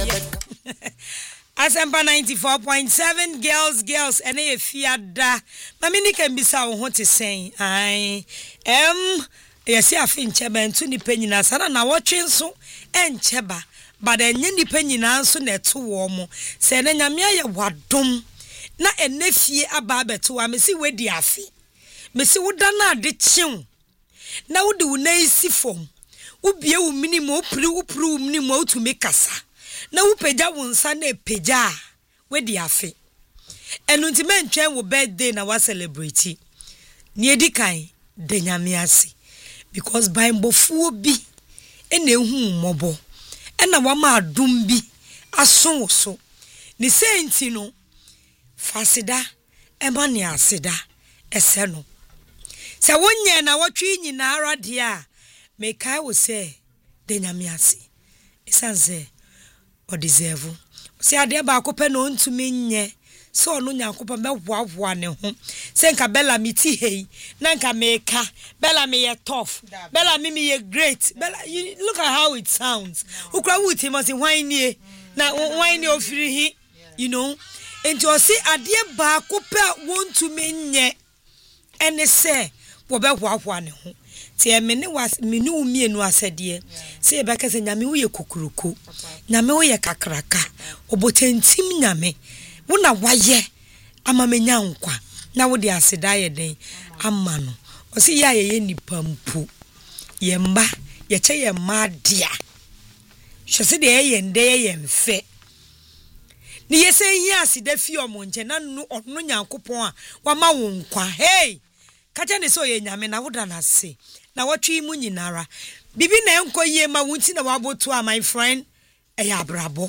Asempa 94.7 girls and a fiada. Mamini can be so hot to say. Yes, I think Cheba and Tuni Penina Sana na watching so and Cheba. But then Yendi Penina so net too warm. Send a Yamia wadum. Na enefi ababe to wa mesi wedi afi. Mesi wodana de chiun. Na wode wo na isi fom. Wo bie wo minimo upru minimo to make kasa. Na wo pagya wo nsa na pagya wedi afi. Enu nti mentwen wo birthday na wa celebrate. Ni edikan de nyame ase. Because by mbofuo bi ene hu mmobo. Ena wa ma adum bi aso wo so. Ni senti no fasida emani asida eseno se wonye na wotwe nyina arade a mekai wo se de nyame ase esanse o deserve se ade ba akopɛ no ntumi nye se ono nyankopɔ mɛwoawoa ne ho se nka bella miti hei na nka meka bella me ye tough bella me ye great bella look at how it sounds ukra wuti must wine nie na wine ofiri hi you know. And you see, a dear Bacopa won't to me, and they say, Wobbe one. See, a minute was Minu me and was said, dear. Say, Becca and Yami Kukuruku, Namoya Kakraka, Oboten Tim Yame. Wuna why, I'm a menyanqua. Now, would I say, die a day, a man, or see, ya any pumpu. Yemba, ye say a mad dear. She said, day and day and fe. Ni yese hiase da fi omonche na no nyankopon a wa ma wo nkwa hey kacha ne so ye nyame na woda na se na wotwe mu nyinara bibi na enkoye ma wunti na waboto a my friend eya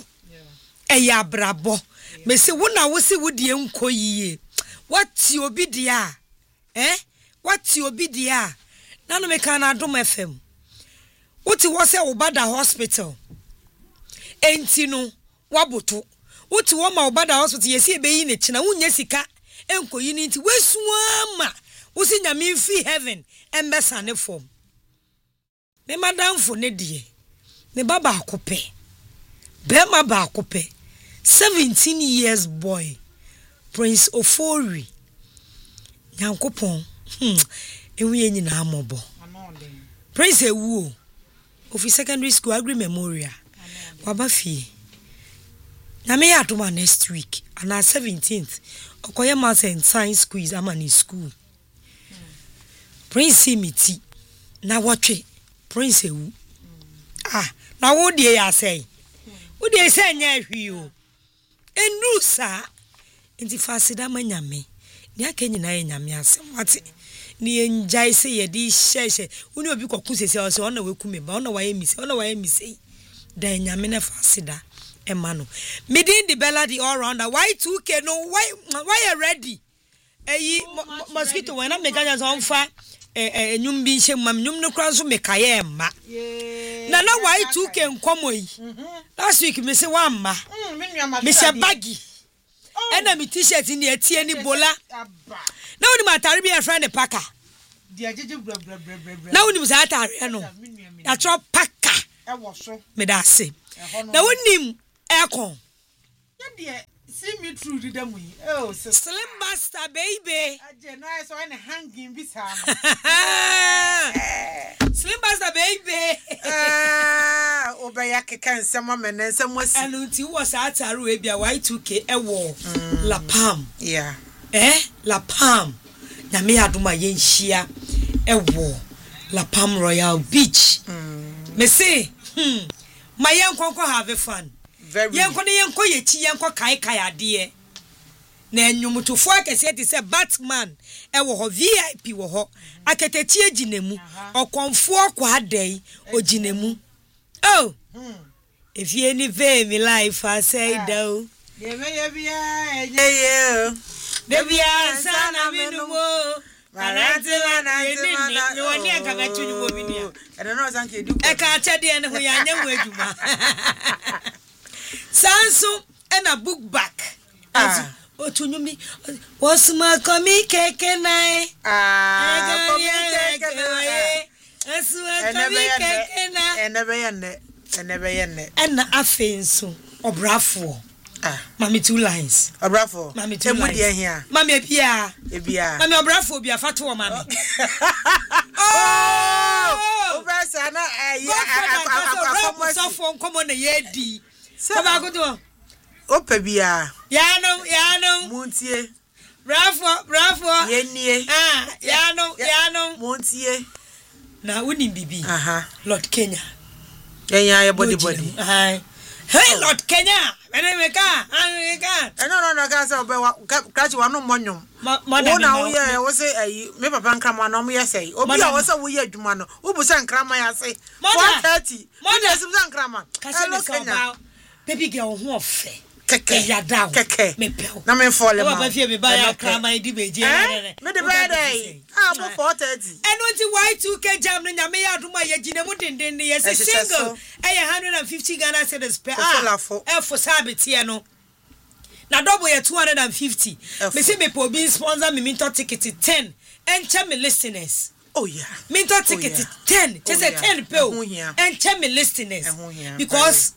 brabo me se wo na wo se wo de enkoye wati obi dia wati obi dia na no me kan na Adom FM woti wo se wo bada hospital enti no waboto Uti woma obada hospital yesi ebeyi ne china wunya sika enkoyi ni nti wesuama usi nyame fi heaven embesa ne form me madam fo ne die ne baba akope bema ba akope 17 years boy Prince Ofori Nyankopon ewiye nyina amobo Prince ewu ofi secondary school agri memorial waba fie na me atuma next week and on 17th okoye maths and science quiz am in school Prince miti na watwe Prince ewu na wo de ya say wo de say nya hwi o endu sa enti fasida manyame ni akenyina ye nyame asem wate ni enjai se ye di hyehye woni obi koku sese o se ona wekume ba ona waye mise da nyame na fasida Emano. Midin the bella the all rounder. Why 2K? No, why you ready? Mosquito when I make us on fire. Nyumbi she mam nyum no kranso mekaye ma. Na why 2K nkomo. Last week me say one ma. Me say baggy. And me t-shirt in the tie ni bola. Na woni matare bi e friend the packer. Na woni musatare no. Ya tro packer. E wo so. Me da se. Na woni Econ. Yeah, see me through the demo. Oh, Slim Buster, baby. I saw any hanging this Slim Buster, baby. Obayaka can some woman and some was. And until was at Arabia Y2K a war. La Palm. Yeah. La Palm. Namia do my yen shia a war. La Palm Royal Beach. Me say, my young conquer have a fun. Yanko ye chi yanko kai ade na enwumutofo akese ti se Batman e wo ho VIP wo ho aketeti aginemu okonfo kwa adai oginemu oh efie ni ve mi life I say do ye bia enye bia sana minumo marante na ni woni aka gachu ni wo bi ni I don't know sanke du e ka chede ne ho ya nya mu adwuma Sansu and a book back. Otunyumi was my comi keke nai. And never yende. And na afenso Obrafo. Ah. Mami 2 lines. Obrafo. Mami 2 lines. Mami ebia. Mami obrafo bia fatu o mami. Oh! Obrasa na so phone come on ye di. Baba go do. Opa bia. Yanom. Muntie. Bravo. Yenie. Ah, yanom. Muntie. Na woni bibi. Aha. Lord Kenya. Yenya ye body. Hi. Hey Lord Kenya. America. No, guys, catch one no monyo. Wona wo ye wo say me papa nkrama no mo ye say. Obi a wo say wo ye adwuma no. Wo bu say nkrama ya say. 4:30. Mo say nkrama. Hello Kenya. Baby girl ho ofe. Keke. Me pel. Na me fall ma. Baba fie me ba ya nkrama di beje. Me de birthday. Ah, 4:30. Eno nti Y2K jam no nyame ya aduma ye gine mu denden ye say single. 150 Ghana cedis per hour. For sabiti no. Na double ye 250. Me say me po be sponsor me minto ticket 10. Enche me listeners. Oh yeah. Minto ticket 10. Just say 10 pill. Enche me listeners. Because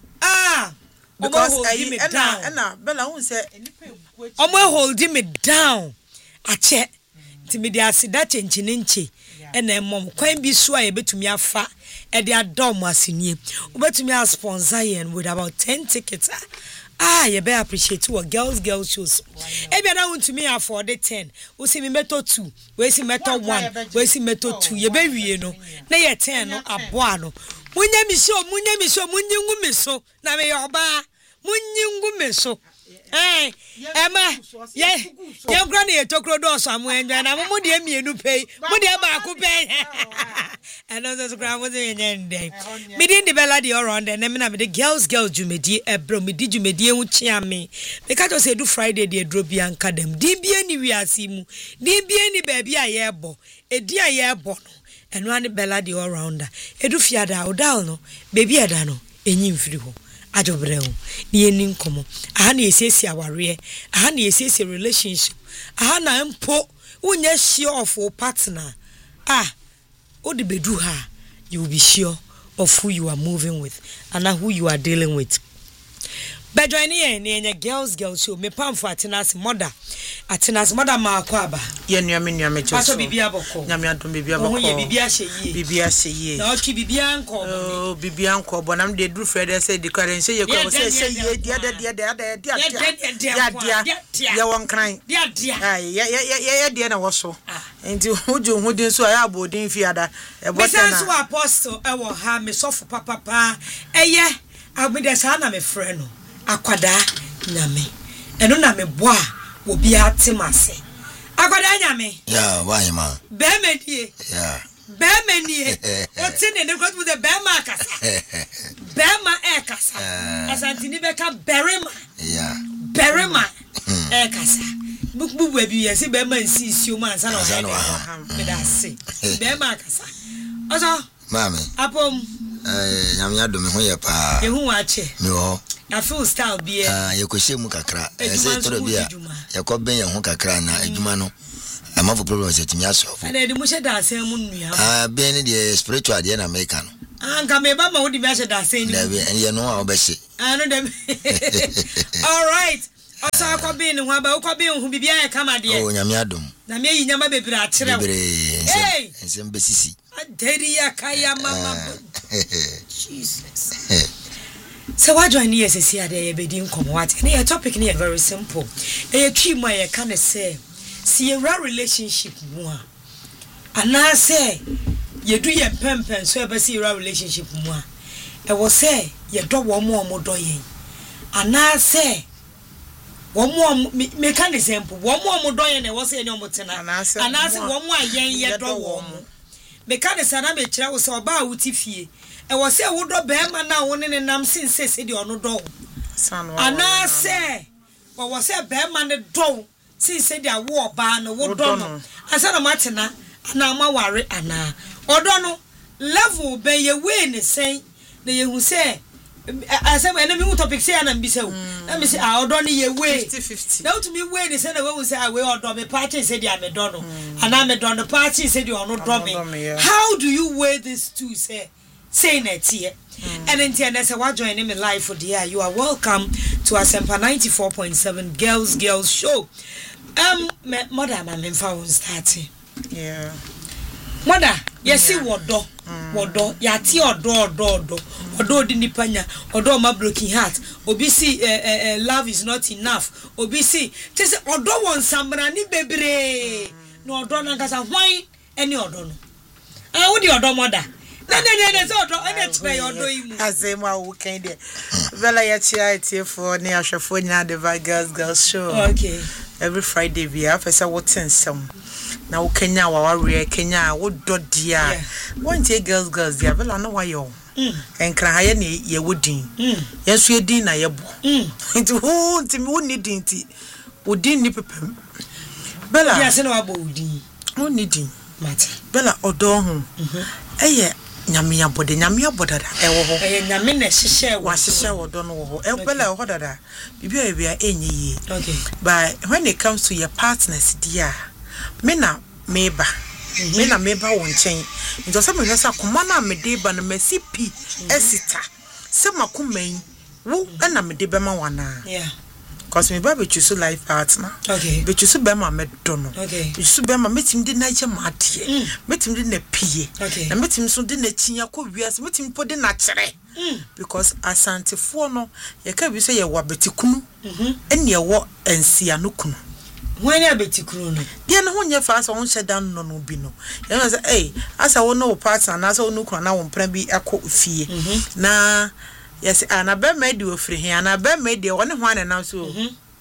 Bella who say holding me down. Ache. Ti me dia sida chenchinenche. Ena mom kwan bi so a yebetumi afa e de adom asenie. Obetumi a sponsor yen with about 10 tickets. You better appreciate what girls shows. Ebi na want to me afford the 10. We see me meto 2. We see meto 1. We see meto 2. Ye be wie no. Na ye 10 no aboa no. Munya mi so munyingu mi so. Na me yoba. Munyingu mi so. Emma, ye granny a tokro do some when I'm a dear me no pay. What dear Baku pay? And others ground was in day. Me didn't develop the around and I'm the girls, you may dear, me did you may dear me. Because I said do Friday, dear Drobianca them. Didn't be any we are simu. Didn't be any baby a year bo. A dear year bono. And one bella the all rounder. Edu fiada o down, baby adano, any free. Ajobreo ni eni nkomo aha na esesi aware aha na esesi relationship aha na mpo unya sure of your partner odi bedu ha you will be sure of who you are moving with and who you are dealing with. But join here ni girls show me pamfo atenas mother ma akwaba ye nuame paso bibia boko nyame adom bibia boko ye bibia hye na ochi bibia nko bibia nko bonam de dru frede say the current say ye ko say ye dia ye won kran ye dia na wo so enti hojo din so ya bodin fiada e botana so apostle e wo ha me sofo papa eye abide sa na me frɛ no akwada nyame eno na me boa obi atemase akwada nyame ya why ma be medie ya be menie o tine ne kwatu de be ma kasa be ma e kasa asantini be ka berema ya berema e kasa bubu abi yesi be ma nsisi o ma ansa na wa me da se be ma kasa ozo mami apom nyame adome ho ye pa ye hu ache me ho na full style bie ye ko shemu kakra say toro bia ye ko ben ye ho kakra na adwuma no amafo problem se timi asolve na de mo she da asem mu nua ben ne de spiritual de na America no anka me ba ma wo di me she da asem ni na ye no a obehye no dem all right also akọ bin ho aba ukọ bin ho bibia ye kama de nyame adom na me yi nyama bebere akere wo ensem besisi aderi akaya mama Jesus. So what join here say here dey be come what na your topic na very simple e twi mu aye kan say see a relationship mu a ana say ye do ye pempen so e be see a relationship mu a e wo say ye do wo mo do yen ana say wo mo me kan simple wo mo do yen e wo say any omo tena ana say wo mo ayen ye do wo mo me kan say na me kira wo say oba a wuti fie e wo say wo do be ma na wo ne nam sinse de ono do ana say wo say be ma ne do sinse de awo oba no wo do no asa na matena ana ma ware ana odo no level be ye we ne sen na ye hu say asa me na me topic say na mbisa wo na me say odo no ye we 50-50 na to me we ne say na we say we odo me party say de me do no ana me do no party say de ono do me how do you weigh these two say saying it here. And in the say what joining me live for the air. You are welcome to Asempa 94.7 Girls Show. Mother, I'm found starting. Yeah. Mother, yes, see what do. Ya ti odo di nipanya odo ma broken heart obi see love is not enough obi see just odo won samra ni bebre no odo na kasa hwan any odo no wo di odo mother na so odo ene try odo imu azema wo kan de vela ya chia etiefo ne ahwefo nya the girls show. Okay, every Friday we have say what some na wo Kenya wa Kenya wo dodia won tie girls dia vela no wa yo enkra haye ne ye wodin yeso edin na ye bo nti ho nti me woni din ti wodin ni pepem bela ya se no abo wodin woni din mate bela odo ho eye nyame abodada ewo ho eye nyame na hihye wa hihye wodo no wo ho bela ho dada bibia enye yi. Okay, but when it comes to your partners dear me na meba won chen nto se me hwesa koma na me de ba na masipi esita se makuman wo na me de be ma wana. yeah, cause me ba be choose life partner. Okay, be choose be ma me do no. Okay, be choose be ma metim de na che ma de metim de na pie Okay, na metim so de na chinya ko wiase metim po de na kire because asantefo no ye ka bi so ye wa betikunu ene ye wo ensia no kunu when ya betikuru no dia no honye fa so won shedan no bi no you know say asa wo no partner na so no kura na won pra bi akọ fie na yes ana be made ofri he ana be made won ho ana na so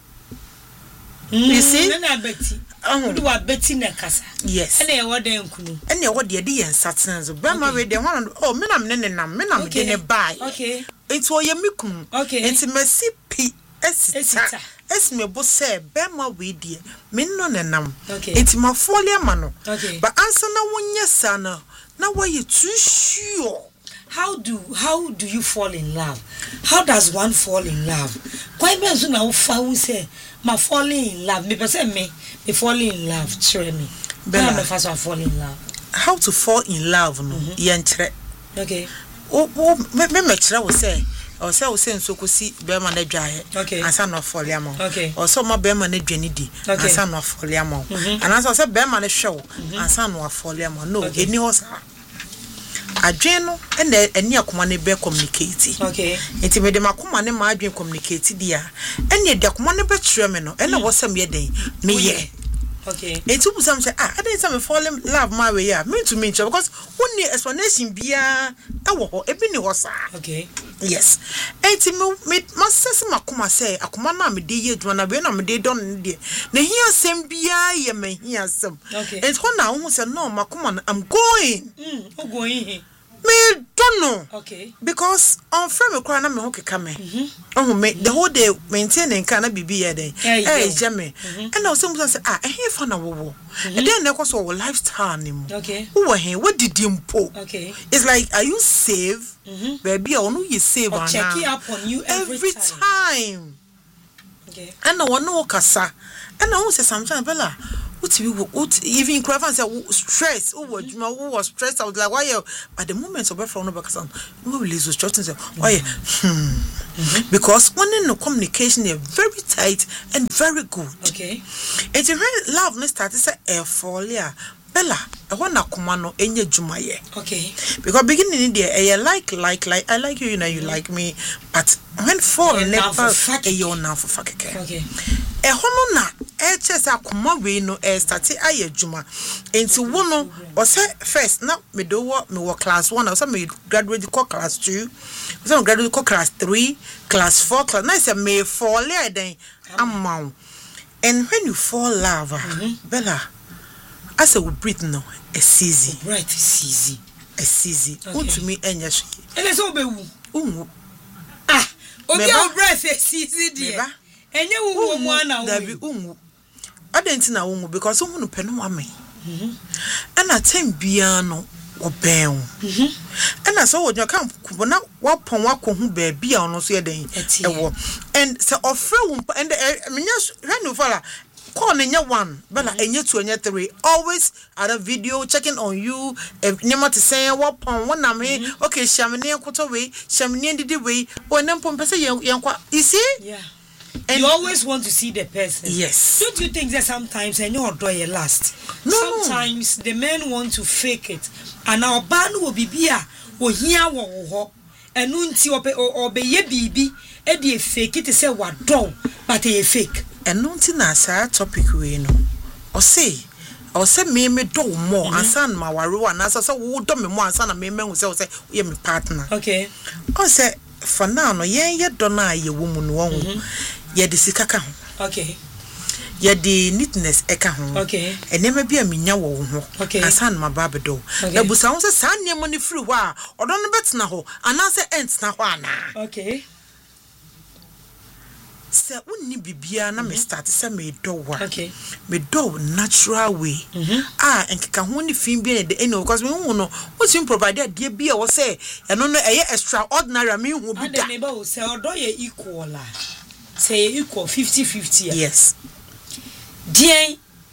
you see na beti do wa beti na kasa yes ene ye wode nkunu ene ye wode de yen saten so be ma we de ho oh me na me ne nam me na me de ne bai okay it wo ye mikunu okay it masipi esita esme bo se be ma we die me no ne nam it ma fole ama no but answer na wonye sa na why you too sure. How do you fall in love? How does one fall in love? Quite be so na wo fa wo say ma falling in love me person me falling in love tell me Bella, me first fall in love. How to fall in love no yentre. Okay, me kire wo say o say wo say nso kosi be ma na dwae asa no fall ya ma o so ma be ma na dwane di asa no fall ya ma anasa o say be ma na hwe asa no fall ya ma no eni ho sa adwen no eni akoma ne be communicate. Okay, enti me de makoma ne ma adwen communicate dia eni de akoma ne be kire me no ena wo sam ye den me ye. Okay, enti bu sam say I dey say me fall in love my way ya me to me because wonni explanation bia e wo ho ebi ni ho sa. Okay, yes enti me masese makoma say akoma na me de ye adwuma na be na me de don de na hia sem bia ye me hia sem. Okay, enti ho na wo say no makoma I'm going going me don't know. Okay, because on frame me cry na me ho keka me me the whole day maintaining kana bibi ye den jeme and now some say here for na wo and then na so lifestyle nim. Okay, who he what did you po. Okay, it's like are you save baby or no you save or checking up on you every time. Okay, and no one no kasa and I say sometimes Bella what even Craven said stress who was stressed. I was like, why you at the moment of from no because no release was stressed and why because one in the communication is very tight and very good. Okay, it's a very love no start say a folia Bella I want to command enye jumaye. Okay, because beginning in there like I like you, you know you like me, but when fall never you now for fuck. Okay, e hono na chese akoma we no start aye juma enti wo no o say first na me do me wo class 1 o say me graduate ko class 2 o say graduate ko class 3 class 4 class na say me fall le den amount and when you fall love Bella as we breathe no it's easy right it's easy to me enya so ele so be wu obi o breath it's easy there enye wu mu ana wu adenti na wu because wu no penu ame ana time bia no oben ana so wo kan na wapon wakohu ba bia ono so ye den ewo and se ofre wu and menya hwanu fala call nenya 1 bella enye 2 enye 3 always at a video checking on you nema to say what pon one am okay shamne koto we shamne didi we o nem pon pese yenkwa you see and you always want to see the person. Yes. Don't you think that sometimes and you do your last? No. Sometimes the men want to fake it. And our band will be beer or here or and unti or be ye bibi e fake it say what do but a fake. And nunti na sa topic we no. Or say me do more and son ma waru and as so wo do me more and son me wo say ye me partner. Okay. O say for now no ye do na ye woman wo ye de sika ka ho. Okay. Ye de neatness e ka ho. Okay. Enema bia menya wo ho. Okay. Asan ma ba bedo. Na busa ho se san nemo ni free ho a odo no betena ho anase ent na ho ana. Okay. Se unni bibia na me start se me do wa. Okay. Me do natural way. Enkeka ho ni fin bia de eno because me hu no what you provide there bia wo say eno no eye extraordinary me hu bi da. And me ba say odo ye equal la. Say equal 50-50. Yes. Dear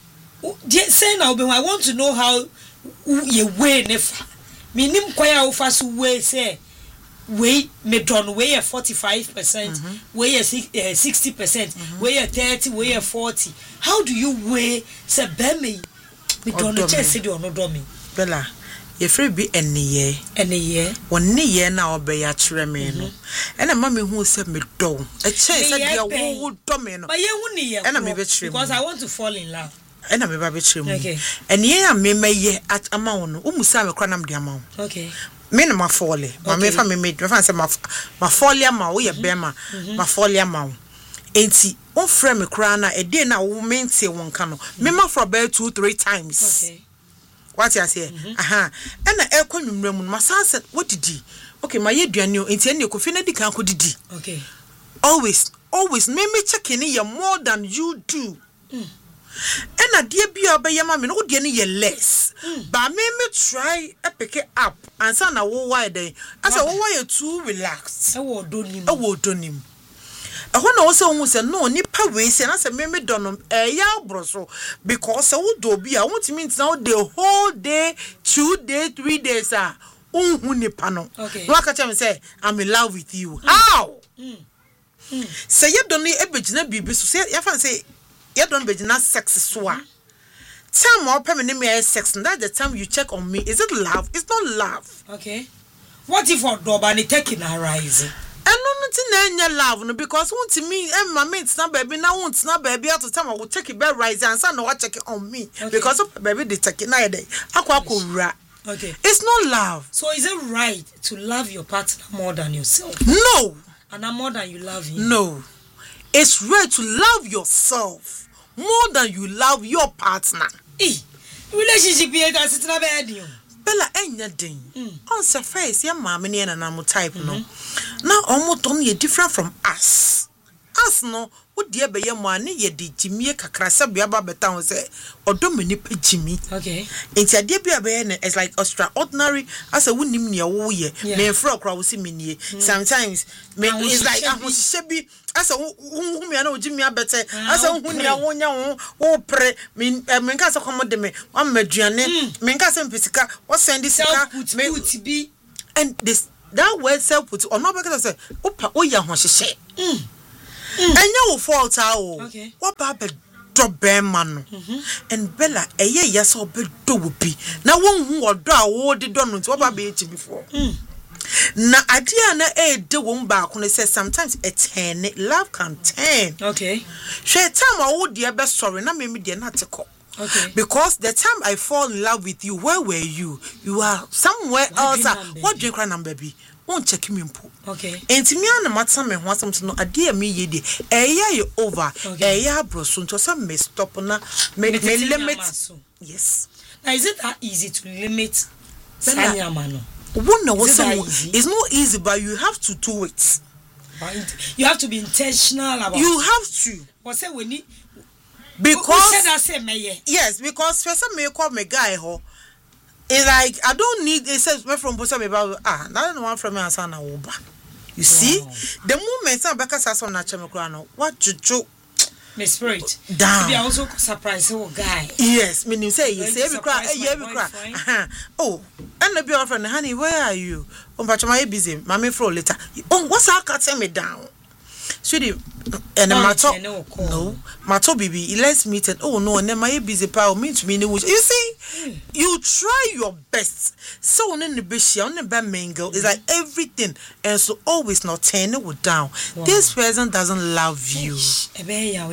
say now I want to know how you weigh nefa. Minim kwaya ofa so weigh say weigh me don weigh 45%, weigh 60%, weigh 30, weigh 40. How do you weigh say be me don chese do no do me? Bella ye free be any year one year na obeya kire me no ena ma me hu se me do e che se dia wo do me no but ye hu ni ye ena me be kire because I want to fall in love ena me ba be kire mu okay ene ye am me ye at ama wo no umusa me kra nam dia ma wo okay me na ma fall ma me fa me fa se ma fall ama wo ye be ma fall ama wo enti on frame me kra na e dey na wo mente won ka no me ma for about 2-3 times okay. What you say? And I equal said, what did he? Okay, my year, you intend you could finish the can could did. Okay. Always, me checking you more than you do. And a dear be a bay mammy, no dear less. But me try a pick it up and son a why day. As a why too relaxed. I will do him. I want also almost a no nipa ways and as a meme donum ya broso because I would do be I want to mean now the whole day 2 days 3 days nipano. Okay. No I can say I'm in love with you. How? Say you don't need a bejina bibi so say you say you don't bejina sex so. Time more permanent me sex and that's the time you check on me. Is it love? It's not love. Okay. What if for Dobani taking a rise? And no love no because want to me and my mates na baby now want na baby at the time I will check it bed rise and son no check it on me because of baby they take it na day akwa. Okay, it's not love. So is it right to love your partner more than yourself? No. And more than you love him? No. It's right to love yourself more than you love your partner. Relationship here can sit na bed you. Bella enya din. On surface ya mama ni na mo type no. Now almost on ye different from us. Us no, what dear be mo ani ye di Jimmy kakra se bia ba beta won say odo mani pe Jimmy. Okay. Enti ade bia be it's like extraordinary as a wonim ne wo ye. Me fro kra wo si menie. Sometimes me it's like ahoshe bi as a hu me na Jimmy abete as a hu ne wo nya wo pre me nka se komo de me wan maduane me nka se mpesika wo send sika me bi and this that word self put on no because say opa oya ho hyehyɛ enya wo fault okay what baba do be man and Bella eye yes obe do wo bi na won hu odo a wo de do no nti what baba echi before na adia na de wo mba ko no say sometimes a turn love can turn okay share time a wo de be sorry na me de na teko. Okay. Because the time I fall in love with you, where were you? You are somewhere else. What drink right now, baby? Won't check me impo. Okay. And to me, I'm not something want something. No, a dear me, ye de. You over. Ya bro, soon to some may stop na may limit. Yes. Now, is it that easy to limit? Sanya mano. It's not easy, but you have to do it. You have to be intentional about. You have to. What's that we need? Because yes, because first me call me guy ho. It's like I don't need it says me from Bosa me about now no one from me answer na oba. You see? The moment some back as on na chemicro no what juju my spirit down. Be also surprise guy. Yes, meaning say yes, every cry. Oh, and the girlfriend, honey, where are you? Oh, but my busy, mommy for later. Oh, what's our cat me down? Sweetie, and no, Mato baby, let's meet it. Oh no, and then my busy pal meet me. You see, you try your best. So on the bush, on the bad mango is like everything, and so always not turn it down. Wow. This person doesn't love you. And yeah,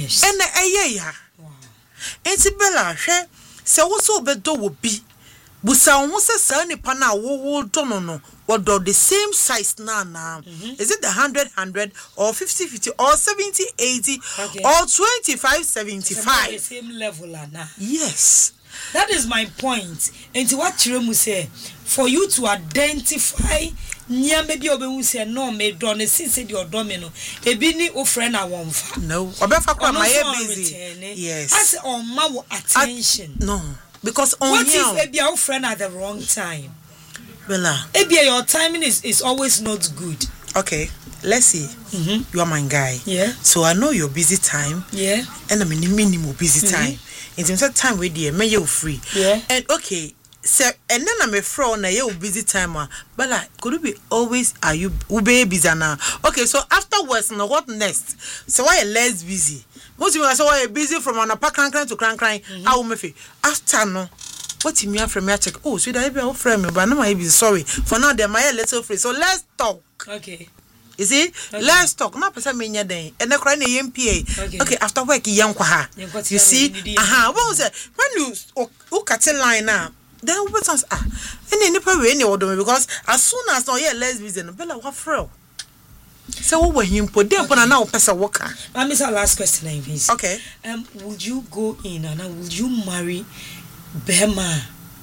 and Bella, so what's over the will be. Busa won't say Sunny Pana wo no. What do the same size now? Is it the 100 or 50 or 70 80 or 25 75? The same level now. Yes. That is my point. And to what Chiremu say, for you to identify near maybe obe say no me don since your domino e bi ni o friend na won fa. No. Obefa kwa my busy. Yes. As on ma attention. No. Because on what if your friend at the wrong time? Bella. Your timing is always not good. Okay, let's see. You are my guy. Yeah. So I know your busy time. Yeah. And I'm in the minimum busy time. In terms of time with you, may you free. Yeah. And okay, so and then I'm a fraud na you busy time. Bella, could it be always are you busy now? Okay, so afterwards, now what next? So why less busy? Most of you are so busy from an apart crying to crying. I will make after no. What you mean from me? Check. Oh, sweet, I be old friend me, but no, I be sorry. For now, they're my little free. So let's talk. Okay. You see, let's talk. Not person me day. And the crying MPA. Okay, after work, young kwaha. You see, what was it? When you look at the line now, then what was and then the way any order because as soon as no let's visit, Bella what frail. So what were him put there upon an hour person worker? I miss our last question, please. Okay. Would you go in and would you marry Bema,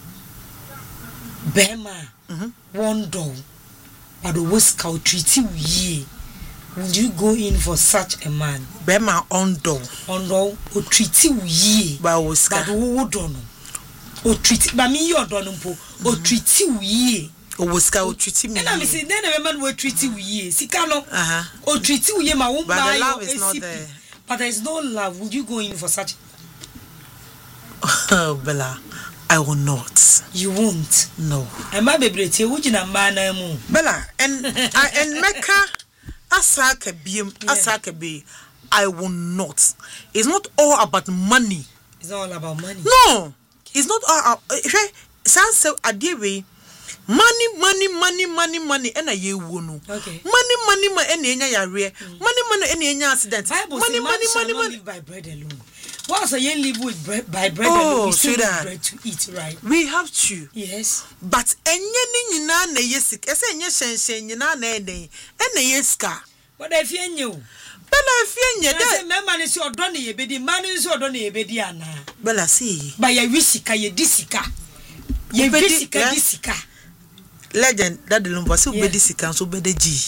one dog, but the worst cow treat you ye. Would you go in for such a man? Bema on dog, or treat you ye, but who don't or treat by me your donumpo, or treat you ye. Or was cow treating me? And I'm saying, then a man will treat you ye, Sicano, or treat you ye, my own, but the love is not there. But there is no love. Would you go in for such? Oh, Bella, I will not. You won't? No. And my baby, would you not man? Bella, and Mecca, Asaka be, I will not. It's not all about money. It's all about money. No, it's not all. Sansa Adiwe, money, and a year wonu. Okay. Money, and any rare. Money, and any accident. Money. Live by bread alone. Once a young live with bread by bread, oh, we still have bread to eat, right? We have to. Yes. But any nana yesik, as any shen yana and a yeska. But if you knew, but I fear you, that man is your donny, baby, man is your donny, bediana. Bella, see. By a wisica, ye disica. Ye disica. Legend that the Lumbasu bedisica, so bed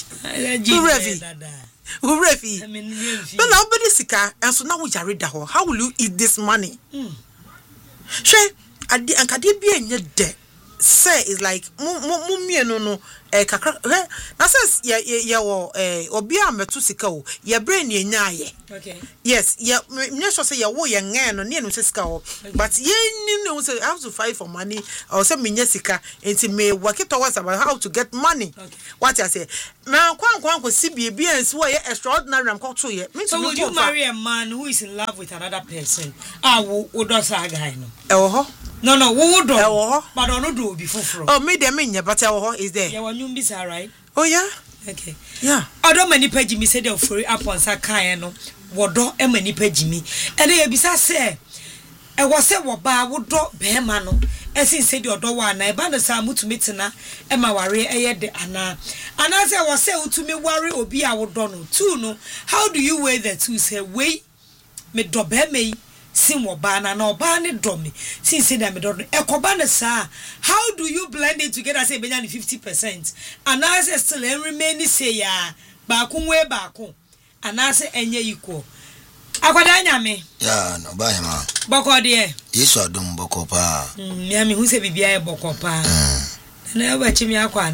G. Who refi? But now bedisica, and so now we are read the how will you eat this money? She, I did and can be in your debt. Say is like mummy no kakra na says ya wo obi ametu sika o ya brain ye nyaaye. Okay. Yes, ya me sure say ya wo ye ngan no ne no sika o but ye ni no say I have to fight for money or say me sika enti me work it towards about how to get money. Okay. What I say na kwan ko si bie bie nso ye extraordinary am ko ye. So would you marry a man who is in love with another person? Wo do sa guy no. No, wo do. But no do before. Oh, me dem nya but is there. Yeah, one bisa right? Oh yeah. Okay. Yeah. Odo mani pagi mi say dey for up on sa kan no. Wodo e mani pagi mi. E dey bisa say e wo say wo ba wo do be ma no. E sin say dey odo wa na e ba no sa mutumi tena e ma ware e ye de ana. Ana say wo say utumi ware obi a wo do no. Two no. How do you weigh the two? Say we me do be me sim wobana na obane domi since say me do ekoba sa. How do you blend it together say benya 50% and I say still remain say ya ba kun we ba kun and I say enye equal akwada nyame ya no ba hima boko de yesu adom boko pa nyame hu se bibia e boko pa na ba chimi akwana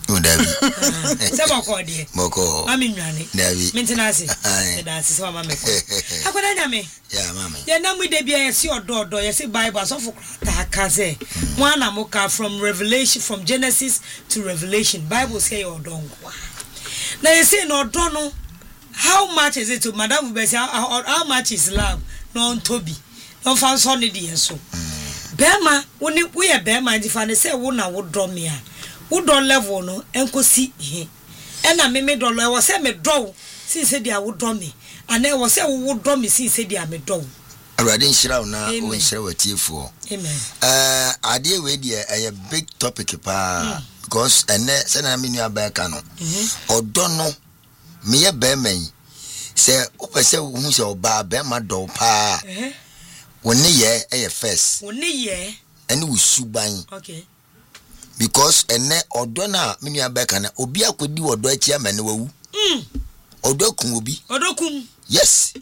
Dabi. Se boko de. Boko. Mami nwane. Dabi. Maintenance. That's so mama me. Akoda nyame. Yeah, mama. Ya na mu de bia yesi ododo yesi Bible so for ta ka say. One amoka from Revelation from Genesis to Revelation. Bible say odongo. Na yesi no odono. How much is it to Madam Ubesi? How much is love? No Toby. No fan sonny dear so. Bema, when we are Bema, if I say, wona would draw me. Would don't level no, and could see he. And I made dollar was a me draw, since said I would draw me. And there was a would draw me since said I made draw. I didn't share now when share with you for. Amen. I deal with a big topic because and send a mini abacano. Or don't know. Me a bearman say, Opa say, who shall bar Bema do pa. When ye a first. When ye and we should buy. Okay. Because and ne or donna mini abacana, Obia could do or do a chairman. Or dokum will be. Or dokum. Yes.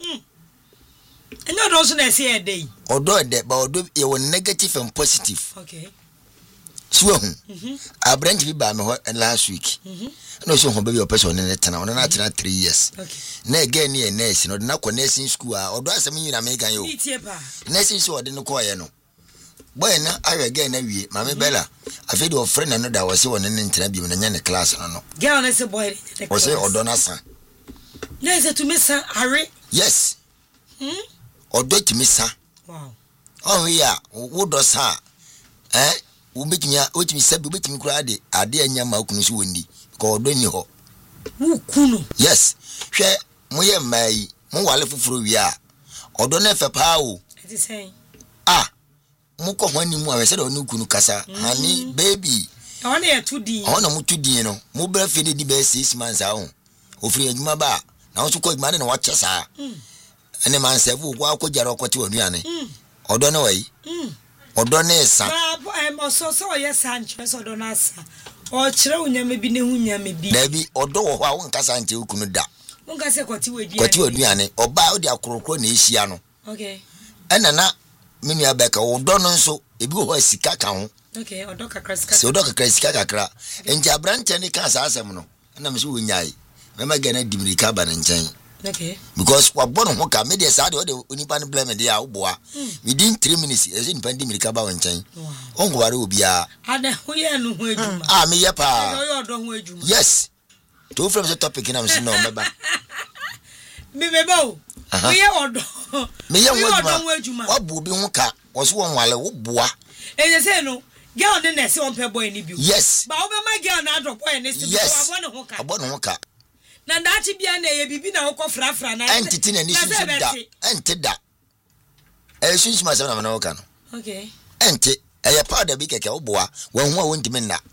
And not also say a day. Or do a day, but do you negative and positive. Okay. So, I branch me by me last week. No, so baby your person in the town, and not 3 years. Okay. Nay, again, near nursing or not nursing school, or do I mean American you? Nursing so I didn't call you. Boy, now I again, Mamma Bella. I feel your friend and that was one in interview in any class or no. Girl, as a boy, or say, or Donna, son. There's to Miss Harry? Yes. Or do to Miss her. Wow. Oh, yeah, what does her? Eh? Which me said, which me cried, I dear Yamakun's windy. Ho. Yes, share Moya May, Moa for ya. Or don't have a pow. It is saying, ah, Moko when you said on Nukasa, honey, baby. Only a 2D. On a mutudino, mobile fitted the best 6 months out. Ofri Maba, now to call man and watch us. And a man said, Walk with Jaroko to Yanni. Or don't know, or don't know, son. I am also so yes, Sanchez or Donasa. Or children may be Nunya may be. Maybe or do or one Cassanti who couldn't da. One can say what you would or bow their crocroniciano. Okay. And Anna Minia Becca or Donon so if you were Sicacao. Okay, or Doctor Cresca. So Doctor Crescacra and Jabran Tenny Casa Asamno. And I'm sure Yai. Remember again a dimly cabin and chain. Okay. Because what Bonomoka made a side or the Unipan blame the Outboa. Within 3 minutes, as in Pandemic Cabin and chain. Uncle Warubia. Ah, me yapa. Yes. 2 from the topic in Amsterdam, no, remember. Mimebo. We are all. Me young what will be Wonka was one while boa. And you say no. Girl, then I see one pair boy in you. Yes. But over my girl, now drop boy and yes. I want Wonka. Na ndachi bia na ye bibi na woko frafra na entity na ni susu da enti da sunsu ma se na na woka no okay enti e powder bi keke oboa wan ho a wontimi na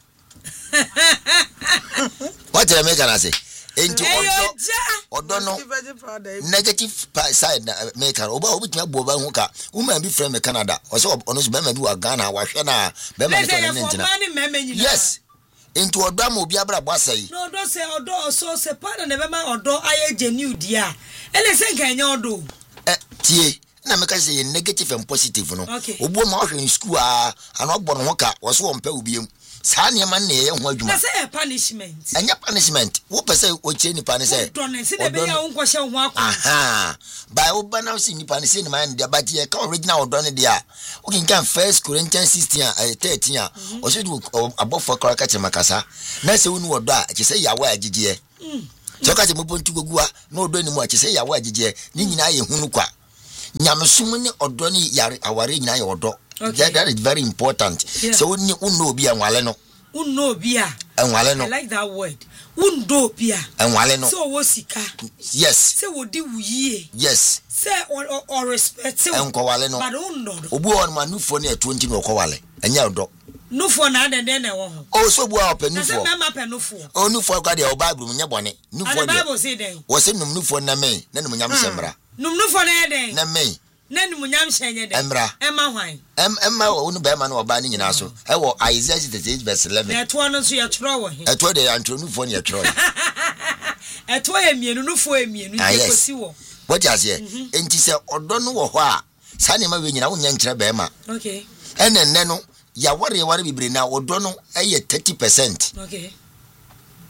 what do you make an say enti odo no negative side na make an oba obitimi aboba ho ka woman bi from Canada o se ono so be ma bi wa Ghana wa hwe na be ma ni ntina yes into Odam will be a brabasay. No, don't say Odo, so say pardon never my Odo, I genuine dear. And I say, can you do? Tea, and I make us say negative and positive. No, okay. Obo in school, and not born worker was one pelbium. Sanya money, and what you say a punishment. And your punishment, what per se, what any punishment? Don't say the own question. Aha, by Obana, see punishing man, but ye can't read now, Donny dear. We can first Corinthians 16, 13, or should above for Crackatch Macassa. Nasa who da, you say Yahweh, Gigi. So catch a mobile to go, no doing much, you say Yahweh, Gigi, Nina, Hunuka. Yamasumini or Donny Yari, our ring, or dog. Okay. That is very important. Yeah. So when you know be and waleno. Uno bia. And waleno. I like that word. Undo bia. And waleno. So wasika. Yes. Say what do ye? Yes. Say or respect. And waleno. But undo. Obu on my new phone 20 no kowale. And ya do. No for na then oh so bo open no for. Na ma no for. Oh no for ka de Bible nya bone. No for. The Bible say then. Was say no for na me. Na no nyam sembra. No for na then. Na me. Nani munyam hyenye de Emra hwan emma wonu be ma na oba ni nyina so e wo Isaiah 68 verse 11 na to no so ye tro wo he e to de antro nu fo ne ye tro e to ye mienu nu fo emienu ye kosi wo what you say enti se odo no wo ho a sa ne ma we nyina wo nya nkire be ma okay enne no ya ware bibre na odo no e ye 30%. Okay.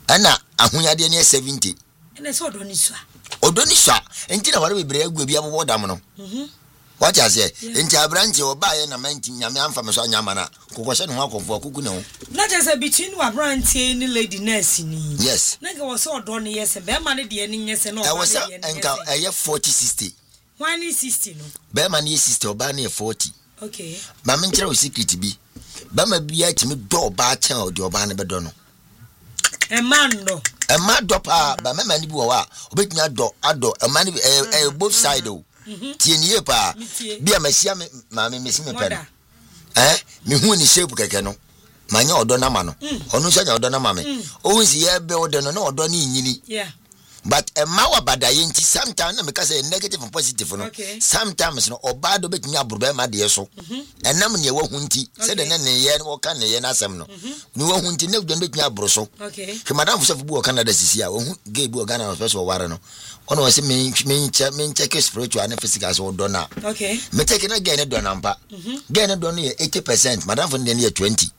ana ahunyade ne 70 ene so odoni swa enti na ware bebre agua bi abobo dam no what you say enti abranche obaye na manti nyame amfa me so anyama na kokose ne ho akonfo akuku ne ho na just between wa branche ni lady nurse ni yes na go so odoni yes be ma ne de ni nyese no ba de enka 40 60 one is 60 no be ma ne 60 oba ne 40 okay ma me nkire o secret bi ba ma bia timi do oba chen o de oba ne be do no e man do pa ba ma ni bi wo wa obetumi ado e man both side o tienie pa bia masia ma me mesi me pe me hu ni shape keke no manya odo na ma no onu so nya odo na ma me o nsi ye be odo no na odo ni nyini but ma wa badaye nti sometimes na me ka say negative and positive no sometimes no obado betumi aburo ma de so enam ne wa hu nti se de na ne ye no ka ne ye na asem no ni wa hu nti ne do betumi aburo so ke madam fo bu o Canada sisi a hu ge bu o Ghana special ware no ono wase me check spiritual and physical so do na me take na ge ne do na mpa ge ne do no ye 80% madam fo ne ye 20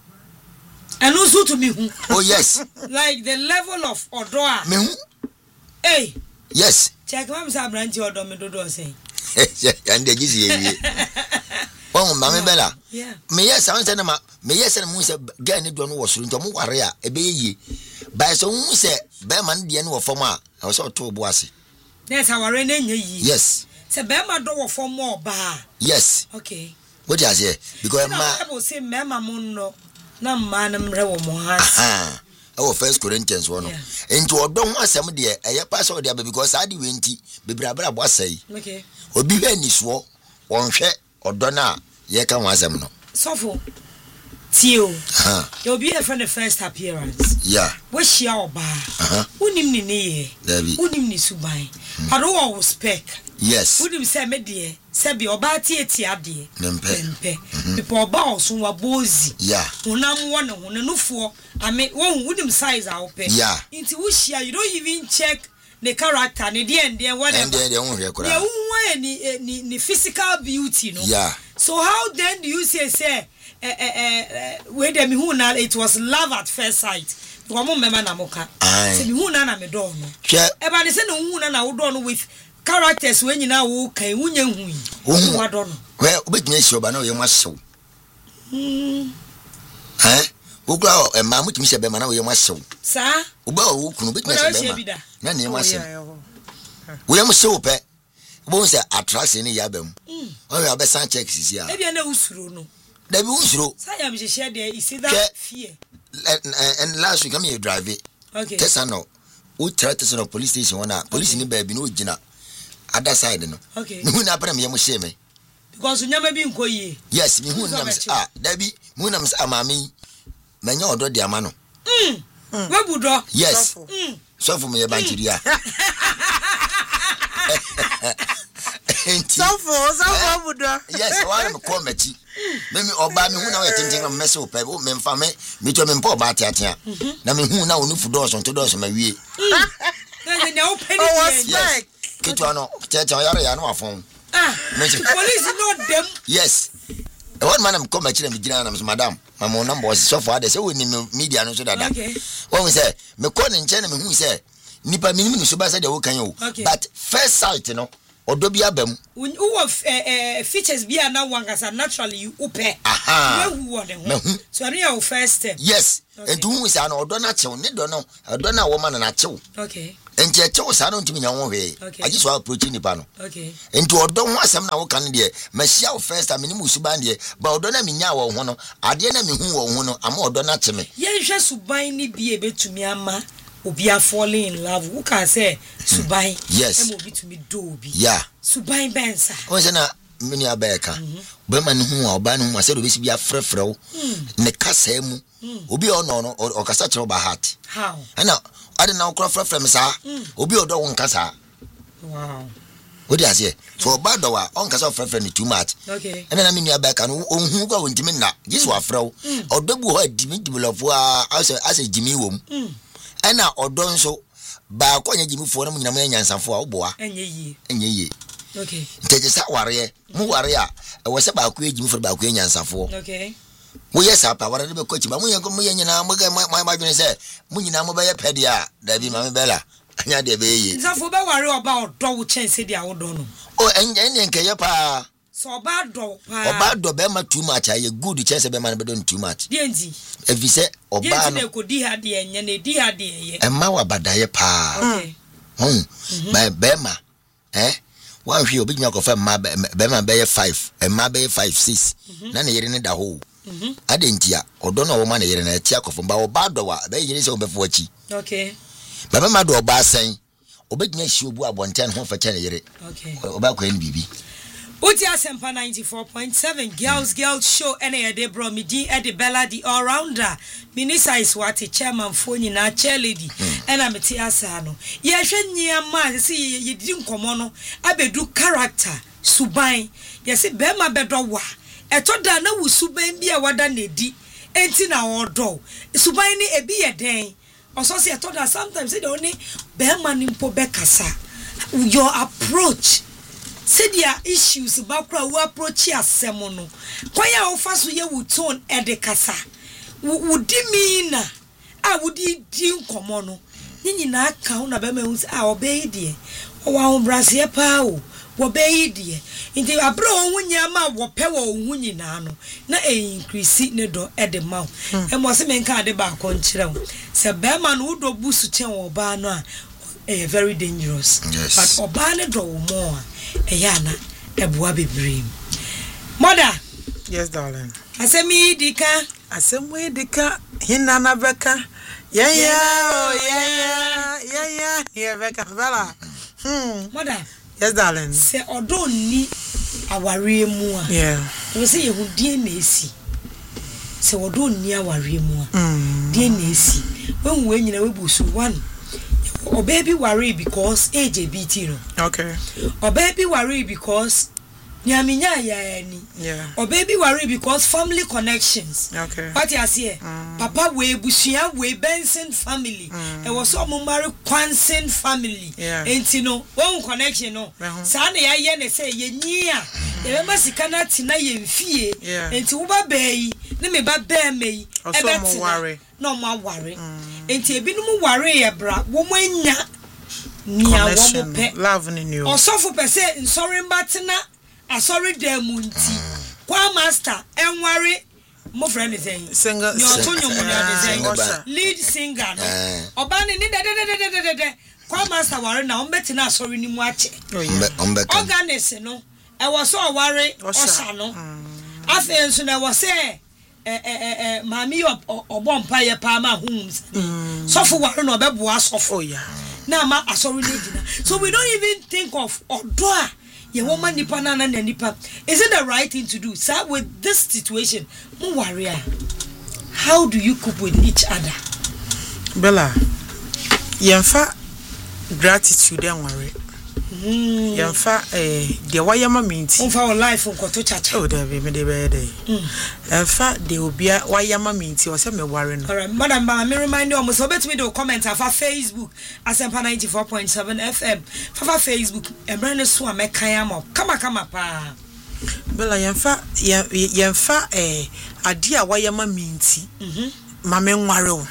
and also to me who oh yes like the level of odoa me who hey yes check mam sa branch odo me do say and the gizi ye oh mama bella me yes I say na me yes na mu say ge ne do no wo suru nto mu ware a ebe ye by so mu say be man de ne wo fom a I so to bo ase yes aware na nya yi yes say be ma do wo fom oba yes okay what you say because ma I say me ma mu no na ma na mre wo mo ha our 1 Corinthians 1 into odon asem de eye pass o de because adi we nti bebrabra bo asai okay obi hwe ni so wonhwe odon a ye ka wasem no sofo tio you be here for the first appearance we share oba unim ni ye unim ni suban paro wo spec yes unim say me de say be oba tie ade mempe people oba osun wa bozi unam wo ne ho nufo ame wo unim size a wo pe inti wo share you don't even check the character ne de and whatever and won hwe kura ni physical beauty no so how then do you say where dem hu na it was love at first sight wo mo mema na moka say me hu na me do no e ba de say no hu na wo do no with characters when nyina wo kan wunya hu wo do no we obetnya hye oba na wo ye mahyew wo gwa ma mutimi se be ma na wo ye mahyew sa oba wo kunu obetnya se be ma na ne mahyew wo ye mahyew pe bo se attraction ni ya bam o ya be san check sisi a e bia na usuro no da bi usuro sa ya be hye de isi that fear and last week I'm drive it okay tesa no o tell no police station one police ni ba bi no gina other side no okay me hu na pra me mo hye me because nyama bi nkoyi yes me hu na da bi mu na amami manya odo de ama no we budo yes so for me banchiria so for budo yes why me call mechi me oba me hu na we tintin na messe o pe me mfa me to me mpa oba atiatia na me hu na onu fudo so to do so ma wie na open it yes kitwa no tete yare ya no afon police know them yes the one man am come mechi na me gina na madam mama number was so for say we ni media no so dada when we say me call ni nche na me hu say nipa minimum ni so ba say de wo kan yo but first sight no odo bi abam who features bi na wangasa naturally you upe we who de ho so na your first step yes and who is an odo na chew ne do no odo na woman na chew okay and je chew sa no ntimi nya wo hwe I just want approach ni pa no okay and odo ho asem na wo kan de ma share first time ni musuban de ba odo na mi nya wo ho no ade na mi hu wo ho no ama odo na cheme ye hwe suban ni bi ebetumi ama obi a falling in love who can say subai yes e mo bi to me do obi subai bensa o se na mini abeka be man hu a oba no hu ase do be si bia frefrew ne kasa mu obi o no o kasa kire ba heart how ana ade na okro frefrem sa obi o do won kasa wow what do you say so oba do wa on kasa frefrem too much okay ana na mini abeka no o hu kwa won timi na Jesus wa frew odobu ho adimi develop a ase jimi wom ana odon so ba kwanya jimifo na munyina mu nyansafo a oboa enye yi okay nteje sa ware mu ware a e wo se ba kwa jimifo ba kwa nyansafo okay mo yes apa wara de be coach ba mo ye nyina mo ga ma dwene se mo nyina mo be ye pede a da bi ma me bela anya de be ye nzafo be ware oba odo wo chense dia wo do no o enye nke ye pa so oba do be ma too much aye good chense be ma be don too much diendi evi se oba no diendi ko di ha de enye na di ha de ye emma wa badaye pa okay be ma one hwe obi nyako fa ma be ma be 5 emma be 5 6 na ne yere ne da ho adentia odo na wo ma ne yere na tia kofo ba oba do wa be yere se obefo achi okay baba ma do oba san obegnya hie obu abonten ho fa cha ne yere okay oba ko en bibi Uti Asempa 94.7 girls show ene de bro mi di e de Bella di all rounder minister is what chairman phone na chair lady ena meti asa no ye hwe nyiama se ye di nkomo no abedu character suban ye se be ma bedo wa eto da na wu suban bi a wada na di enti na odo suban ni ebi ye den oso se eto da sometimes say only be ma ni mpo be kasa your approach said ya issues bakra wo approach asemo no kwaya wo fa so ye wo tone ede kasa wo di mina a wo di nkomo no nyina aka ho na be ma hu a obey die o wa ho brase pa o wo be die nti abro ho nyama wo pe wo hu nyina no na e increase ne do ede ma e mo se men ka de ba ko nkire wo se be ma no do busu chen wo ba no a very dangerous. Yes. But obane do more eyana ebua bebrem. Mother. Yes, darling. Asemi dika hinana beka. Yeah, beka bala. Mother. Yes, darling. Se odo ni aware mu a. Yeah. We say yehudie na esi. Se odo ni aware mu a. Die na esi. When we nyina we busu one. Or baby worry because AJBT no. Okay. Or baby worry because nyaminya ya ni. Yeah. Or baby worry because family connections. Okay. What you see? Papa we bushia we Benson family. E was so marry Kwansen family. Yeah. Enti no one connection no. Sa na ya ye ne say ye nyia. Ye be sika na tina ye mfie. Enti wo ba bayi ne me ba ba mai. E be worry. No ma worry. Enti ebinumu worry ya bra wo mo anya nia wo mo pe love ni new osofo pe se nsori mbatena asori dem nti kwa master enware mo friend singer ni otonyomu na lead singer no oba ni de kwa master worry na ombetena asori ni mu ache organize no e wo so worry osa no afi nso na wo se mami obompa ye pa ma homes sofo ware no beboa sofo na ma asori legina so we don't even think of odoa ye woman nipa na nipa. Is it the right thing to do sir with this situation mo warrior how do you cope with each other Bella yemfa gratitude and worry yemfa de wayama minti for our life on koto chacha oh there be me de be dey yemfa de obia wayama minti o se me worry no alright madam me remind you almost obet me do comment afa Facebook Asempa 94.7 FM fafa Facebook embrane so amekan am kama pa Bella yemfa ade a wayama minti ma me nware o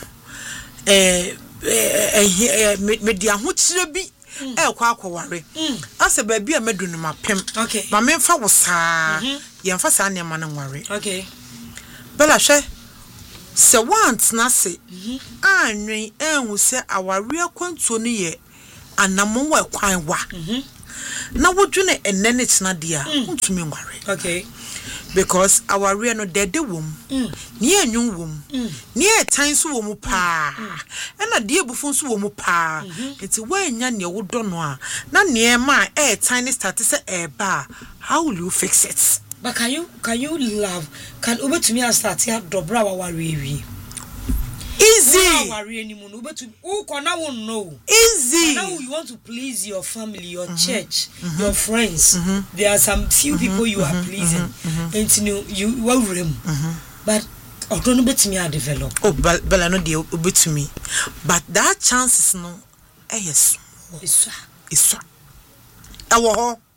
me dia ho kire bi kwa akwaware ase ba bia medunu mapem ma me mfa wo saa ye mfa saa ne ma na nware okay Bella hwe se want na se anwen enhu se aware akwantuo ne ye anamon wa kwan wa na wodwene enene tena dia ntumi nware okay because our real no dead wom ni enwun wom ni etan so wom pa na de ebufun so wom pa enti wanya ne wodo no a na ne ma etan ni start say eba how will you fix it but can you love can obetumi start ya dobra wa warewi easy worry anymore obetumi ukona won no easy now you want to please your family your church your friends there are some few people you are pleasing and you will room but odono betumi a develop oh Bella no dey obetumi but that chances no yes iswa ewo ho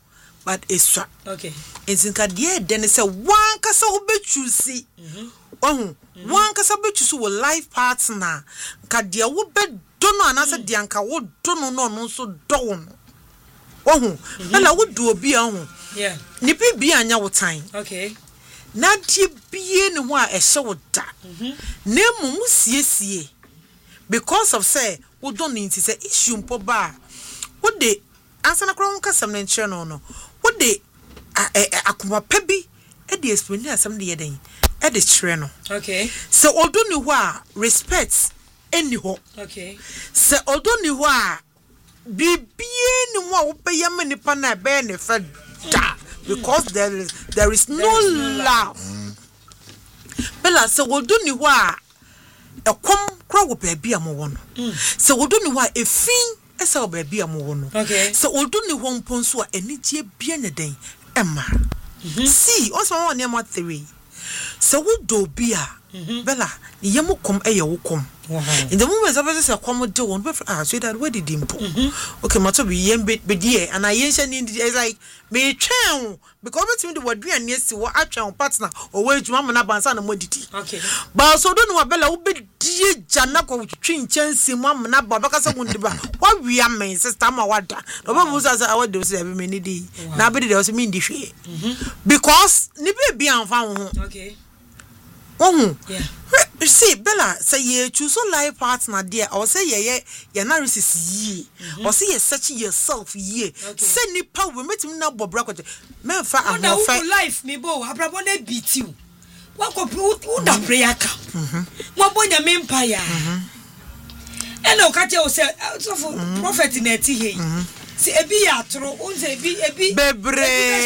but eswa okay ensinka de den say wan kasa wo bechusi wan kasa bechusi wo life partner ka de wo be dono anase de anka wo dono no so do no na wo do obi ahun yeah ni bi anya wo tan okay na die bie ne ho a ehye wo da na mu siesie because of say wo don nti say issue mpo ba wo de ansana kro nka sam na nche no wo de akoma pebi e de explain asam de yeden e de chere no okay so odo ni ho a respect eni ho okay so odo ni ho a bibie ni ho a wo be yam nipa na be ne fa da because there is no love bella so odo ni ho a ekom kro go baabi amowo no so odo ni ho a efin esa go baabi amowo no okay so odo ni ho mponso a enije bia ne den emma see also one near 3 so wo do bia bella yemu kom eye wo kom in the moment of say come do one so that where did him okay matter be yem be die and I yen is like me twen because between the word and yes wo atwen partner or we djuma na bansa na modidi okay but so do no bella wo be die jana ko twin chansi mu amna ba baka se mundi ba wa wi amen sister ma wada no ba mu say I do say be me ni di na be dey say me ndi hwe because ni be anfa ho okay yeah. See, Bella, say ye choose a life partner, dear, or say ye analysis ye, or say ye searching yourself ye. Say ni power, we met him now, Bob Bracket. Man, for life, me bo, I probably beat you. What could put that prayer camp? What boy, your empire? And no catch yourself prophet in a tea. See a be a tro, unse be bebre.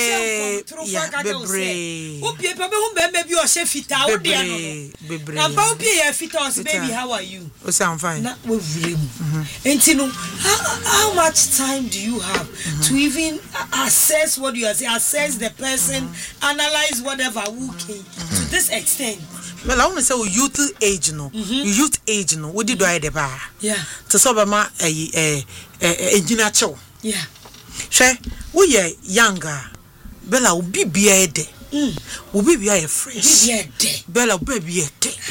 Upie papa who baby or chef fit out there. And Bobby fit us, baby. How are you? Oh, I'm fine. Not with him. And you know, how much time do you have to even assess what you are saying, assess the person, analyze whatever who came to this extent? Well, I want to say youth age no. Youth age no. What did I do? Yeah. To solve my engineer show. Yeah. She, we ye younger. Bella will be de. Will be fresh. Bella will be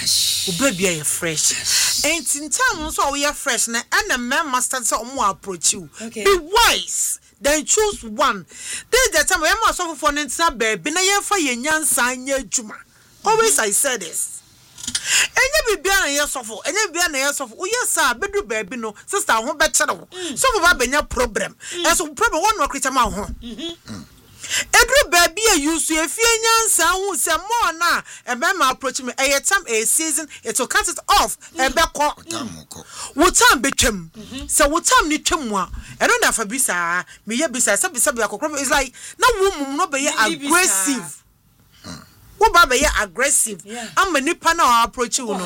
fresh. Ain't in town so we are fresh na and a man must start more approach you. Okay. Be wise. Then choose one. This the time we must suffer for nsa baby na ye fa ye nyansa anya juma. Always I say this. Enye bibia na ye sofo, enye bibia na ye sofo. O yes sir, bedu baby no, sister ho be chere wo. So for benya problem. And so problem one no creature ma ho. Edru baby a use you efie nyansa ho se mo na e be ma approach me e time a season it will cut it off e be ko. Wo time be twem. Se wo time ni twem a, e no da fa bisa, me ye bisa se bisa be akokro is like na wo mum no be aggressive. Wo baba ye aggressive. Am nipa na approach you no.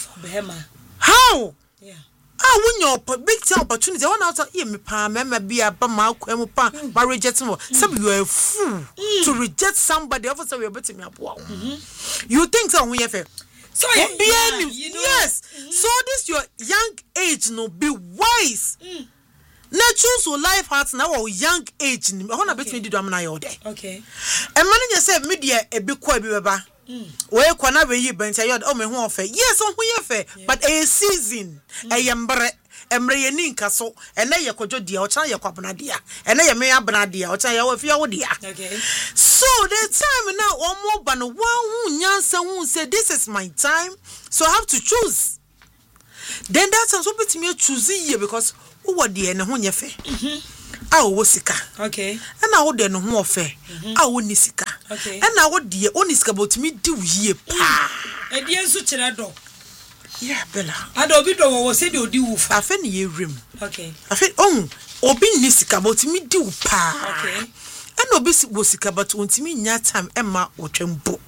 How? Yeah. When your big opportunity, one out here me pa mema be a ba ma kwemu pa ba reject mo. Some you are a fool to reject somebody officer we bet me aboa. You think so when you fair? So yes. So this your young age no be wise. Na choose your life heart now or young age ni. How na between the do na your day. Okay. And man say media e be kwa bi beba. We kwana we yi ben say o me ho ofe. Yes, o ho ye fe, but a season e yembre emre ye ni nka so ene ye kodwo dia o chan ye kwabna dia ene ye me abna dia o chan ye wo fia wo dia. Okay. So the time now omo ba no wan hu nyansa hu say this is my time, so I have to choose. Then that time so betimi choose ye because wo de ne ho nye fe. Wo sika. Okay. And I would no ho ofe. Wo ni sika. Okay. And I would de oni sika but me di wie pa. E die nso kire do. Yeah, Bella. And obi do wo say de odi wu fa. Afa ne ye rim. Okay. Afa obi ni sika but me di wu pa. Okay. And obi wo sika but ontimi nya time emma otwembo.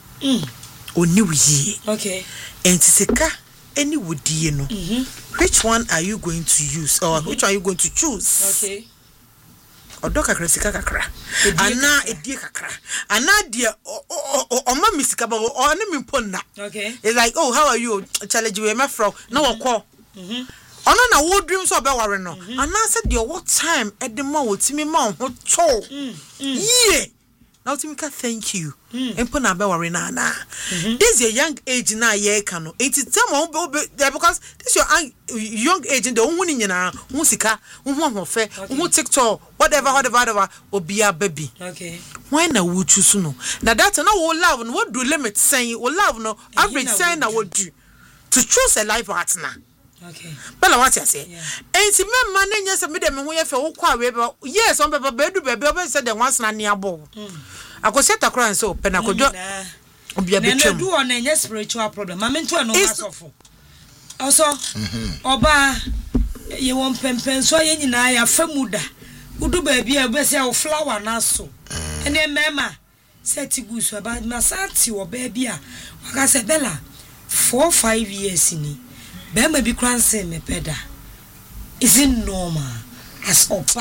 Oni wi. Okay. Enti sika any woodie no. Which one are you going to use or which one are you going to choose? Okay. Odoka kresika kakra. Ana edie kakra. Ana dia o ma misika ba o ne mi ponna. Okay. It's like, "Oh, how are you? Challenge we my fro. No call." ono na wo dream so be ware no ana said the what time at the ma wotimi ma ho to yeah now to me thank you empo na be ware na na this is a young age na ye ka no it is time because this your young age the hu ni nyina hu sika hu hofe hu TikTok whatever obia baby okay when na wo choose no na that na wo love no what do limit saying wo love no average saying na wo do to choose a life partner. Okay. Bella what you say? And si me man nya se me dem ho ye fe wo kwa we be yes on be do be obe say dem once na near ball. Akoseta kra nso open akojo obia betwem. Na do on nya spiritual problem. Ma me nto no asofo. Also oba ye won pempen so ye nyina ya famuda. Udu ba bia be say o flower na so. Ene mema seti gusu ba na sati wo ba bia. Waka se Bella 4-5 years ni. Bema bi kranse me peda. Is it normal as opa?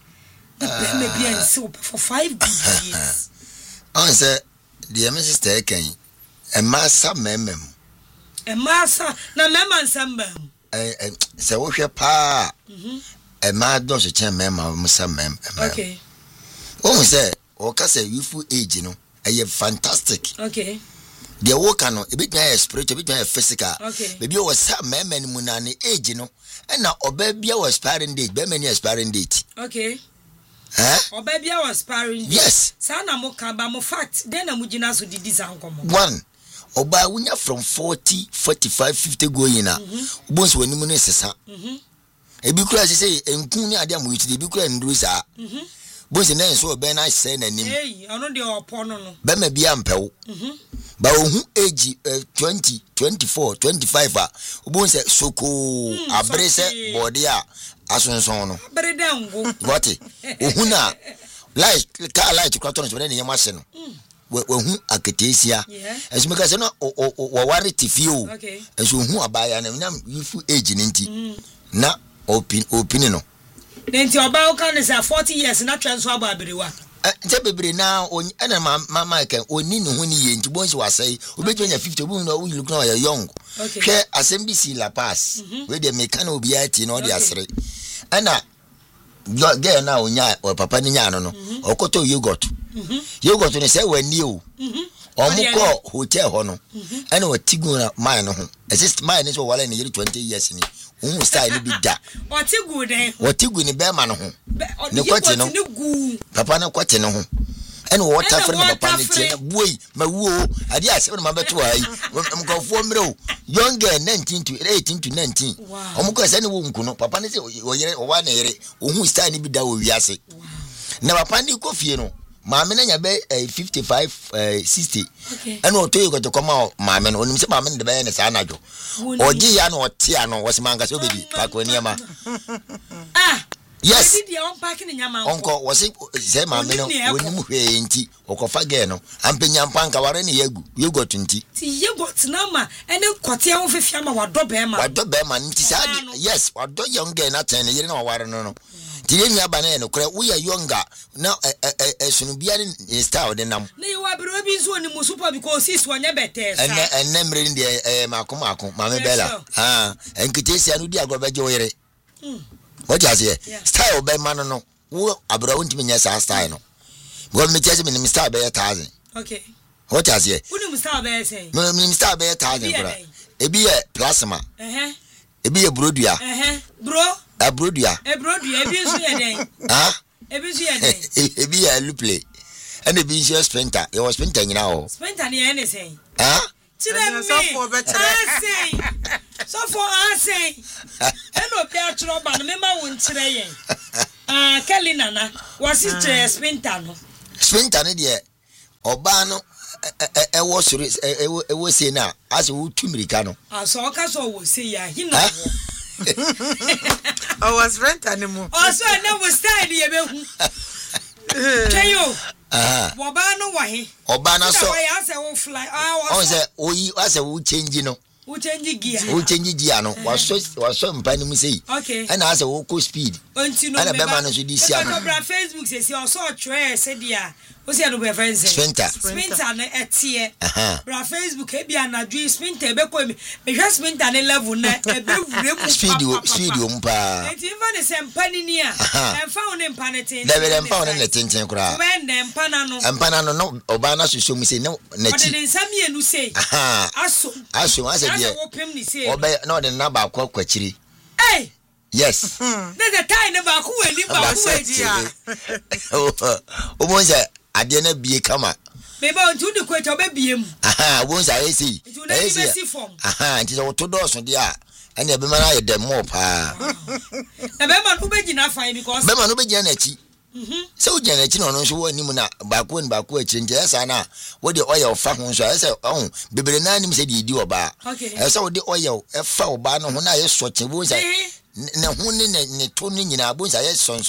Bema bi an so for 5 good years. I say the sister can a massa memem. A massa na mema nsamba. Say wo hwe pa. A mad don't say mema musa mem. Okay. Oh say o ka say youthful age no. Fantastic. Okay. The work no, a bit spiritual, a bit physical. Okay. Baby was some men munani age, no, and now Obebia was expiring date, Bemani expiring date. Okay. Obebia was expiring date. Yes. Sana mokamba mo fact, then Amujina so did this uncle. One. Oba winya from 40, 45, 50 going na. Bones when you sesa. A big crash say, and Kuni Adam which the big and Drusa. Bones and then so Ben I say and name. Hey, I know the opponent. Bema be ampel. But who age 20, 24, 25 ubon se soko abrese bodia asonson no what ohuna light car light kwato no ne yamase no we hu aketesia esumeka se no wo ware tifio esu hu abaya na youthful age ninti na opini no nti oba o kan say 40 years na transfer aba aberewa nte bebre na ena mama kan oni ne ho ni ye nti bonsi wasai obetwanya 50 obu no we look now you young hwe assembly la pass we dey make na obi ati na odi asere ana girl na onya papa ni nya no okoto yogurt ne say wani o omukọ hotel ho no ana watigu na mine no ho assist mine so wala ni 20 years ni Umu style ni bida. Watigu ni bema no ho. Ne kwate no. Papa na kwate no ho. Ene water friend papa ni tie na boy mawuo ade ase na mabeto ai. Mkofo mre young girl 19 to 18 to 19. Omuko ase ne wo nku no papa ni se oyere owa na yere. Uhu style ni bida wo wiase. Na papa ni kofie no. Maame na nya be 55 60 ene otoyi ko to koma maame no onim se maame de be ne sa anajo oji ya no ote ano wosimanga se obedi pakoni ama yes onko wosi se maame no onim hwe nti okofa ge no ampenya mpanka ware ne yagu yogurt nti ti yogurt na ma ene kote ho fefia ma wado be ma nti sa yes wado young girl na ten yire na ware no Tiri ni abana no kure we are younger now sunu bia ni style de nam na you abiro bi so ni musupa because sis wanya better sa and nemre ndi makom mama Bella enkitesi anu di agobeje oyere what you say style be man no wo abiro wonti nya sa style no go me tese me ni style be 1000 okay what you say uni style be say me style be 1000 kura ebi ye plasma ebi ye brodua bro abrodua ebi so ye den ebi so ye den ebi ya luple and ebi so sprinter e was sprinter nyina ho sprinter ni ene say tire me so for say eno pe atro ba no me ma won tire yen Kelly nana was it sprinter no sprinter ne de oba no ewo suru ewo se na as wo tumirika no so ka so wo se ya hi na I was rent animal. Also, I never style ye behu. Cheyo. Wobano wahi. Obana so. I say wo fly. I say oyi I say wo change no. Wo change gear. Wo change gear no. Was so mpani mu sei. Okay. And I say wo go speed. Onti no. And be man so this year. Facebook say also try say dia. What's your number friends? Sprinter na etie. Bra Facebook e bia na dwi sprinter be ko me hwe sprinter ne level na e be wure mu speed mpa enti fa ne sempani ni a emfa wo ne mpa ne tin da be mpa wo ne tintin kura wo ne mpa na no no oba na soso mu se na chi ode nsam ye nu sei aso ase die wo pem ni sei oba na ode na ba kwachiri yes there's a time ba ku wani ba ku eji a obonza ade na bie kama beba ontu di kweta obebiem obonza esi nti so to do so dia ene be ma na ye dem mo pa na be ma no be gina fine because be ma no be gina na chi se o gina na chi no no so woni mu na ba ku achiri nti esa na wo de oil fa ho so esa bebere na anim se di di oba esa wo de oil e fa oba no ho na ye so che bonza na hu ne to ni nyina bonza ye son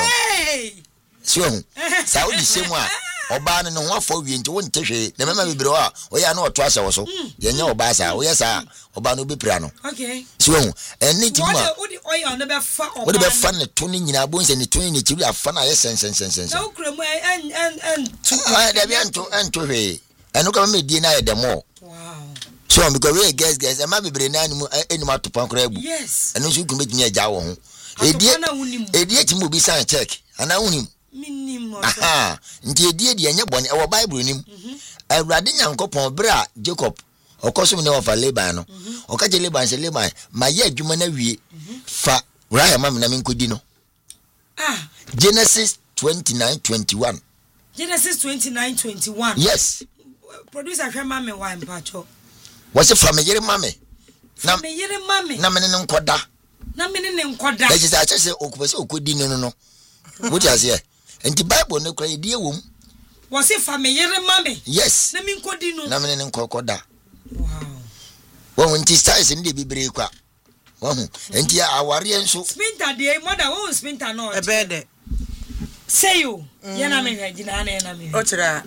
so sa o di semu a oba no ho afọ wie nti won tehwe na mema bibire a o ya na oto ase wo so ye nya oba sa o yesa oba no bepira no so eni ti ma o di oil no be fa oba o de be fa ne to ni nyina bonza ne to ni chibi afa na ye sen na ukra mu da bi anto hwe eno ka me die na ye demo so because we guys am bibire na eni ma to pankra abu eno so kumbe tinya ja wo ho edie ti mo bi san check ana unim minimo nti edie nya bone e wo bible nim awurade nyankopon bra Jacob okosum ne ofa Laban no okaje Laban se Laban ma ye adwuma na wie fa Rahel ma me na me nkodi no Genesis 29:21 Genesis 29:21 yes producer hwema me wa mpacho what's from yere mame na me yere mame na me ne nkoda e ji sa che okupese okodi no what you say enti Bible no kra edie wom was it from yere mame yes na me nkodi no na me ne nkoda wow won ti size ndi bibire kwa wahu enti aware enso sprinter dey mother won sprinter no ebede say you yana me hwagina na yana me o tira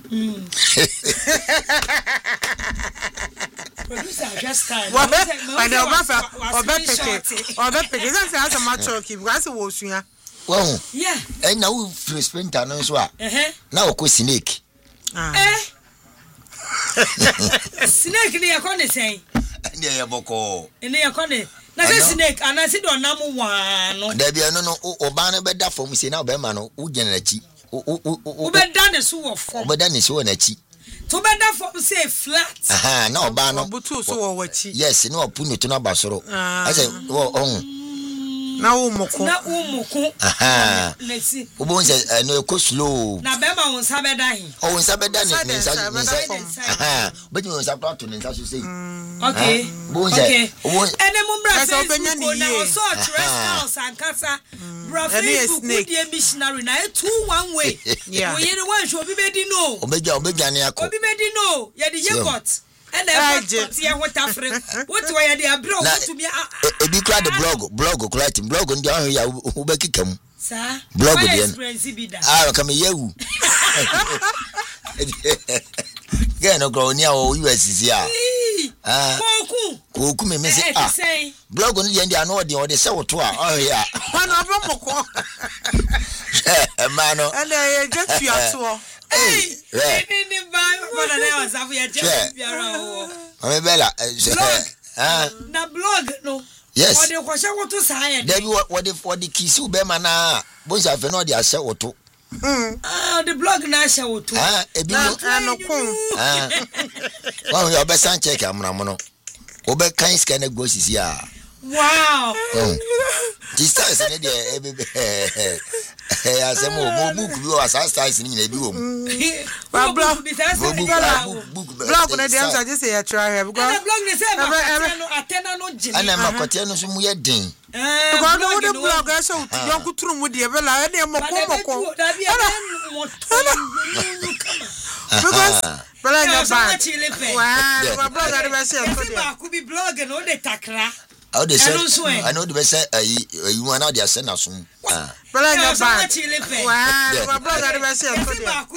producer just time oba peke say as ma choki because wo sua wow yeah na wo free sprinter no so a na wo ko snake snake ni yakone say ndi ya boko ni yakone na say snake anasi do nam wa no da bia no oba no be da fom se na oba ma no wo gena na chi wo be da ne so wo fom oba da ne so na chi to be da fom say flat na oba no butu so wo wachi yes no opunu to na basoro I say na umuko nesi ubonze no eko slow na be ma won sabe da hin o won sabe da ne nsa but won sabe to ne nsa so say okay okay ene mo bra Facebook na o so restaurant sankasa bra Facebook die missionary na 2-1 way o yere wan sho obi bedi no obeja ne akọ obi bedi no ye de yogurt and the here what Africa what why they are bro to me ebi kra the blog correct blog ndi ahụ ya ubekikam sir blog dey ka me yewu get no go near o USC koku me say blog ndi ndi ano dey o dey say woto a oh ya mana abomoko mano and I just you aso ni ba bona na wasafu ya je biara o amebela na blog no yes what dey kwasha woto sa ya dey what the kisi be ma na bonza fe no dey ase woto the blog na ase woto ebi no kun wa yo be san check amramo no wo be kan scan go sisi a wow this time se ne dey ya se mo book bi o asa style ni na bi wo mu blog na dey answer just say ya try here because blog dey say ma atena no jimi ana makote no so mu ye din because no the blog I show yon kuturu mu dey bela e dey moko because bela nya ba wow blog dey be say ba ku bi blog no dey takra how they say I know the say you want now they are send us bela nya ba wow blog dey be say